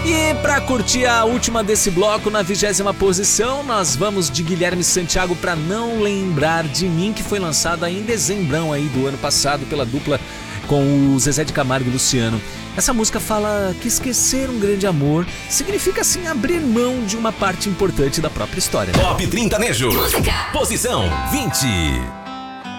E pra curtir a última desse bloco, na 20ª posição, nós vamos de Guilherme Santiago, Pra Não Lembrar de Mim, que foi lançada em dezembrão aí do ano passado pela dupla com o Zezé de Camargo e Luciano. Essa música fala que esquecer um grande amor significa, assim, abrir mão de uma parte importante da própria história, né? Top 30 Nejo. Posição 20.